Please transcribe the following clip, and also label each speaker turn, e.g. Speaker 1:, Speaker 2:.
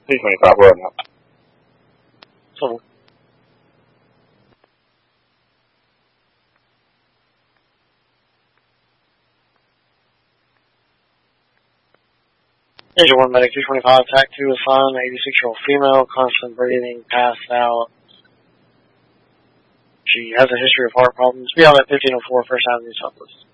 Speaker 1: 225, we're on up.
Speaker 2: So, Agent 1 Medic 225, TAC 2 assigned, 86-year-old female, constant breathing, passed out. She has a history of heart problems. Be out at 1504 First Avenue Southwest.